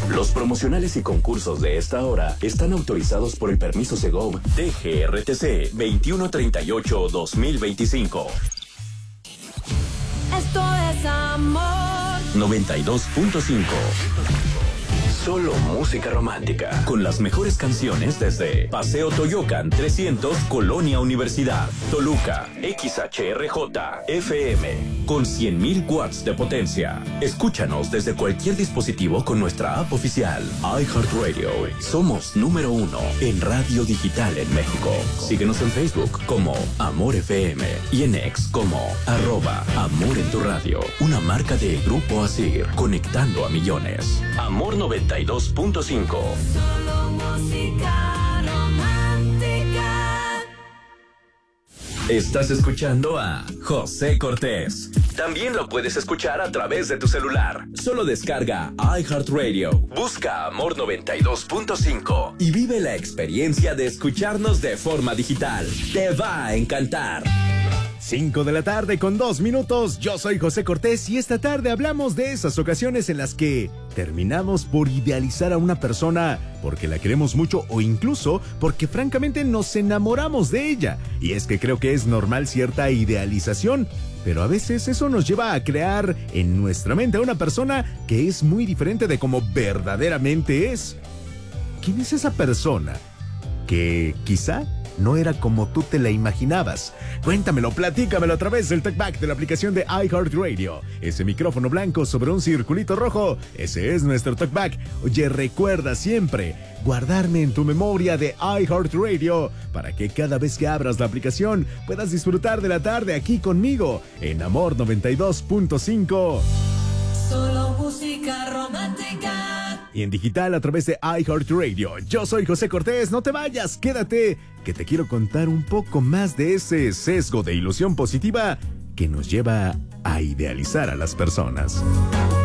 Los promocionales y concursos de esta hora están autorizados por el permiso Segov DGRTC 2138-2025. Esto es amor. 92.5. Solo música romántica. Con las mejores canciones desde Paseo Toyocan 300, Colonia Universidad, Toluca, XHRJ, FM, con 100.000 watts de potencia. Escúchanos desde cualquier dispositivo con nuestra app oficial, iHeartRadio. Somos número 1 en radio digital en México. Síguenos en Facebook como Amor FM y en X como @Amor en tu radio. Una marca de Grupo Asir, conectando a millones. Amor 92.5. Solo música romántica. Estás escuchando a José Cortés. También lo puedes escuchar a través de tu celular. Solo descarga iHeartRadio, busca Amor 92.5 y vive la experiencia de escucharnos de forma digital. Te va a encantar. 5 de la tarde con 2 minutos. Yo soy José Cortés y esta tarde hablamos de esas ocasiones en las que terminamos por idealizar a una persona porque la queremos mucho o incluso porque francamente nos enamoramos de ella. Y es que creo que es normal cierta idealización, pero a veces eso nos lleva a crear en nuestra mente a una persona que es muy diferente de como verdaderamente es. ¿Quién es esa persona que quizá no era como tú te la imaginabas? Cuéntamelo, platícamelo a través del TalkBack de la aplicación de iHeartRadio. Ese micrófono blanco sobre un circulito rojo, ese es nuestro TalkBack. Oye, recuerda siempre guardarme en tu memoria de iHeartRadio para que cada vez que abras la aplicación puedas disfrutar de la tarde aquí conmigo en Amor 92.5. Solo música romántica. Y en digital a través de iHeartRadio. Yo soy José Cortés, no te vayas, quédate, que te quiero contar un poco más de ese sesgo de ilusión positiva que nos lleva a idealizar a las personas.